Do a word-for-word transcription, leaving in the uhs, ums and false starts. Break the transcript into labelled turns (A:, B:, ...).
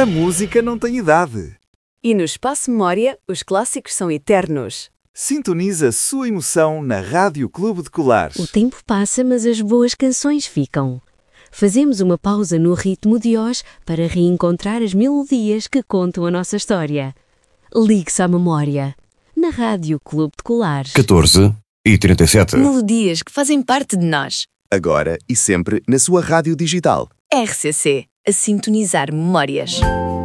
A: A música não tem idade.
B: E no Espaço Memória, os clássicos são eternos.
A: Sintoniza a sua emoção na Rádio Clube de Colares.
C: O tempo passa, mas as boas canções ficam. Fazemos uma pausa no ritmo de hoje para reencontrar as melodias que contam a nossa história. Ligue-se à memória. Na Rádio Clube de Colares.
D: catorze e trinta e sete.
E: Melodias que fazem parte de nós.
F: Agora e sempre na sua rádio digital.
E: R C C, a sintonizar memórias.